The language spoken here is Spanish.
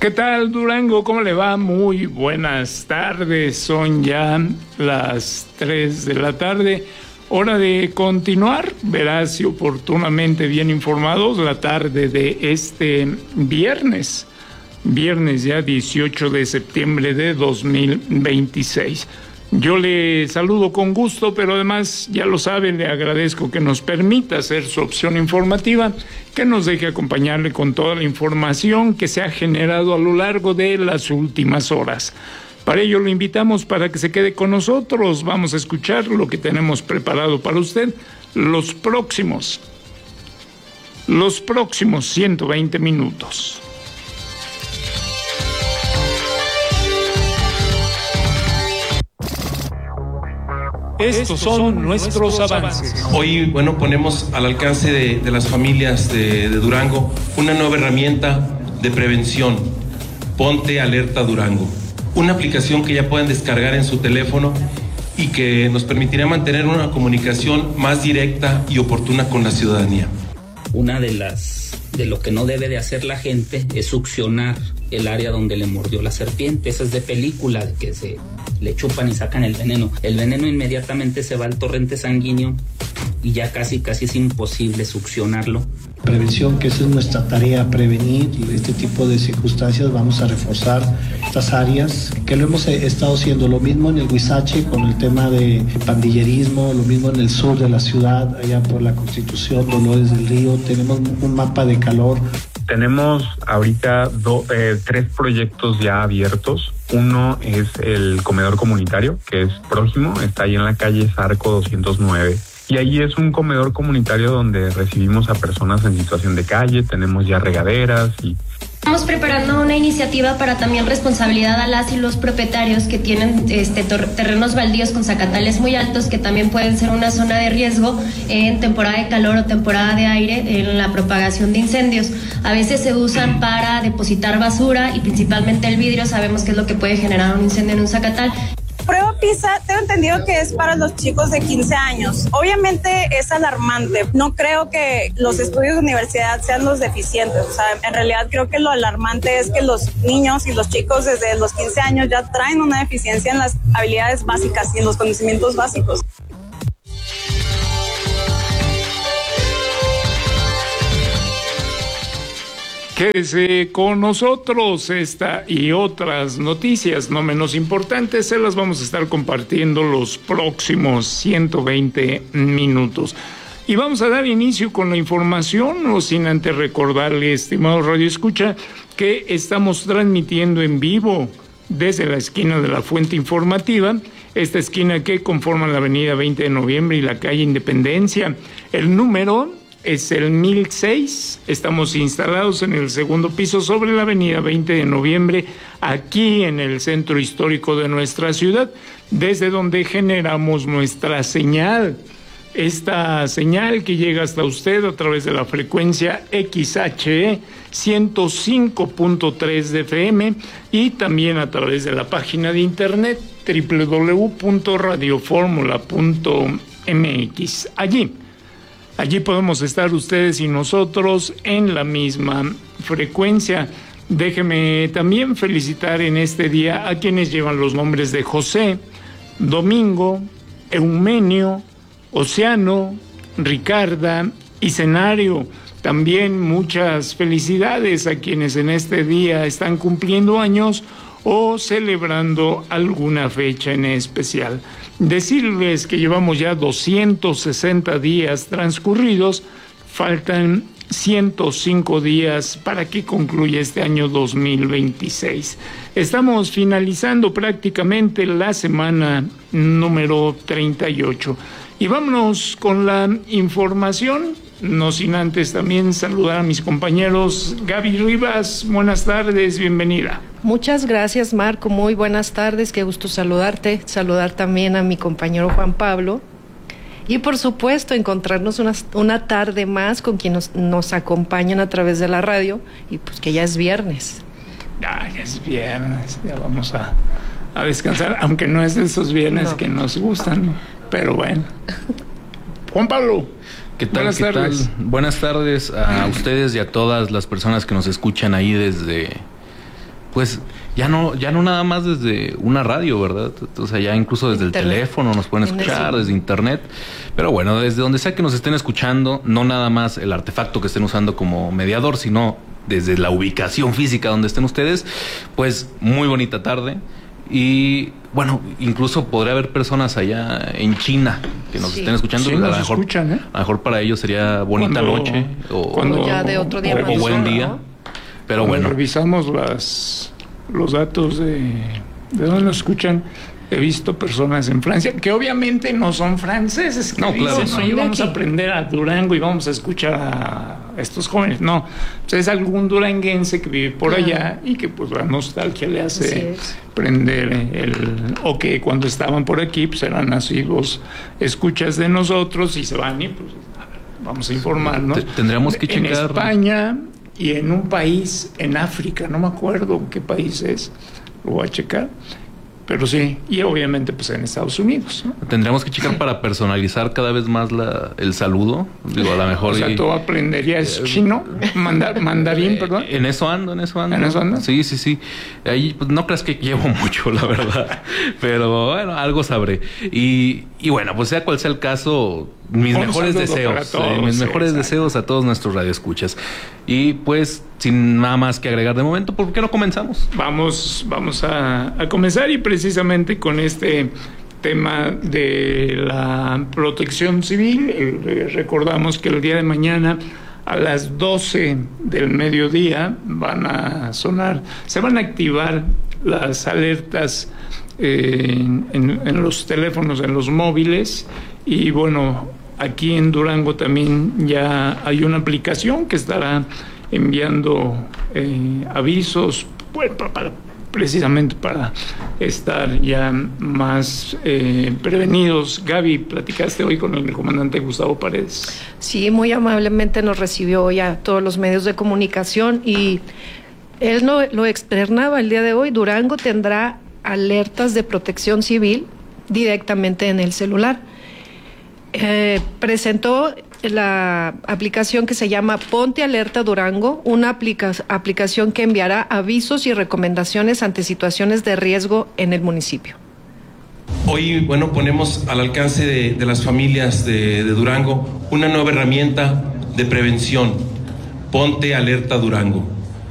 ¿Qué tal, Durango? ¿Cómo le va? Muy buenas tardes. Son ya las 3 de la tarde. Hora de continuar, veraz y oportunamente bien informados, la tarde de este viernes ya 18 de septiembre de 2026. Yo le saludo con gusto, pero además, ya lo saben, le agradezco que nos permita ser su opción informativa, que nos deje acompañarle con toda la información que se ha generado a lo largo de las últimas horas. Para ello lo invitamos para que se quede con nosotros. Vamos a escuchar lo que tenemos preparado para usted los próximos 120 minutos. Estos son nuestros avances. Hoy, ponemos al alcance de las familias de Durango una nueva herramienta de prevención, Ponte Alerta Durango. Una aplicación que ya pueden descargar en su teléfono y que nos permitirá mantener una comunicación más directa y oportuna con la ciudadanía. Una de lo que no debe de hacer la gente es succionar el área donde le mordió la serpiente. Esa es de película, de que se le chupan y sacan el veneno. El veneno inmediatamente se va al torrente sanguíneo y ya casi es imposible succionarlo. Prevención, que esa es nuestra tarea, prevenir este tipo de circunstancias. Vamos a reforzar estas áreas, que lo hemos estado haciendo, lo mismo en el Huizache con el tema de pandillerismo, lo mismo en el sur de la ciudad, allá por la Constitución, Dolores del Río. Tenemos un mapa de calor. Tenemos ahorita 3 proyectos ya abiertos. Uno es el comedor comunitario, que es próximo, está ahí en la calle Zarco 209. Y ahí es un comedor comunitario donde recibimos a personas en situación de calle, tenemos ya regaderas y... Estamos preparando una iniciativa para también responsabilidad a las y los propietarios que tienen terrenos baldíos con zacatales muy altos, que también pueden ser una zona de riesgo en temporada de calor o temporada de aire en la propagación de incendios. A veces se usan para depositar basura y principalmente el vidrio. Sabemos que es lo que puede generar un incendio en un zacatal. Prueba PISA, tengo entendido que es para los chicos de 15 años. Obviamente es alarmante. No creo que los estudios de universidad sean los deficientes. O sea, en realidad creo que lo alarmante es que los niños y los chicos desde los 15 años ya traen una deficiencia en las habilidades básicas y en los conocimientos básicos. Quédese con nosotros. Esta y otras noticias no menos importantes se las vamos a estar compartiendo los próximos 120 minutos. Y vamos a dar inicio con la información, no sin antes recordarle, estimado Radio Escucha, que estamos transmitiendo en vivo desde la esquina de la Fuente Informativa, esta esquina que conforma la avenida 20 de noviembre y la calle Independencia. El número es el 1006, estamos instalados en el segundo piso sobre la avenida 20 de noviembre, aquí en el centro histórico de nuestra ciudad, desde donde generamos nuestra señal. Esta señal que llega hasta usted a través de la frecuencia XHE 105.3 de FM y también a través de la página de internet www.radioformula.mx. Allí podemos estar ustedes y nosotros en la misma frecuencia. Déjeme también felicitar en este día a quienes llevan los nombres de José, Domingo, Eumenio, Oceano, Ricarda y Cenario. También muchas felicidades a quienes en este día están cumpliendo años o celebrando alguna fecha en especial. Decirles que llevamos ya 260 días transcurridos, faltan 105 días para que concluya este año 2026. Estamos finalizando prácticamente la semana número 38. Y vámonos con la información, no sin antes también saludar a mis compañeros. Gaby Rivas, buenas tardes, bienvenida. Muchas gracias, Marco, muy buenas tardes, qué gusto saludarte, saludar también a mi compañero Juan Pablo y por supuesto encontrarnos una tarde más con quienes nos acompañan a través de la radio y pues que ya es viernes. Ya es viernes, ya vamos a descansar, aunque no es de esos viernes que nos gustan, pero bueno. Juan Pablo. ¿Qué tal? Buenas tardes. Buenas tardes a ustedes y a todas las personas que nos escuchan ahí desde pues ya no nada más desde una radio, ¿verdad? O sea, ya incluso desde internet. El teléfono nos pueden escuchar, desde internet. Pero bueno, desde donde sea que nos estén escuchando, no nada más el artefacto que estén usando como mediador, sino desde la ubicación física donde estén ustedes, pues muy bonita tarde. Y bueno, incluso podría haber personas allá en China que nos estén escuchando. Sí, nos escuchan, ¿eh? A lo mejor para ellos sería bonita noche o ya de otro día o buen día, ¿no? Pero cuando bueno, revisamos los datos de dónde nos escuchan. He visto personas en Francia que obviamente no son franceses, que no, claro, dicen, no, vamos a aprender a Durango y vamos a escuchar a estos jóvenes. No, pues es algún duranguense que vive por allá y que pues la nostalgia le hace prender o que cuando estaban por aquí pues eran nacidos escuchas de nosotros y se van y pues vamos a informarnos. Tendríamos que checar. En España y en un país en África, no me acuerdo qué país es, lo voy a checar. Pero sí, y obviamente pues en Estados Unidos, ¿no? Tendríamos que checar para personalizar cada vez más el saludo. Digo, a lo mejor. O sea, tú aprenderías chino, mandarín, perdón. En eso ando. ¿En eso ando? Sí. Ahí pues, no creas que llevo mucho, la verdad. Pero bueno, algo sabré. Y bueno, pues sea cual sea el caso, mis mejores deseos. Mis mejores deseos a todos nuestros radioescuchas. Y pues, sin nada más que agregar de momento, ¿por qué no comenzamos? Vamos a comenzar y precisamente con este tema de la protección civil. Recordamos que el día de mañana a las 12 del mediodía se van a activar las alertas en los teléfonos, en los móviles. Y bueno, aquí en Durango también ya hay una aplicación que estará enviando avisos precisamente para estar ya más prevenidos. Gaby, platicaste hoy con el comandante Gustavo Paredes. Sí, muy amablemente nos recibió hoy a todos los medios de comunicación y él lo externaba el día de hoy. Durango tendrá alertas de protección civil directamente en el celular. Presentó la aplicación que se llama Ponte Alerta Durango, una aplicación que enviará avisos y recomendaciones ante situaciones de riesgo en el municipio. Hoy, bueno, ponemos al alcance de las familias de Durango una nueva herramienta de prevención, Ponte Alerta Durango.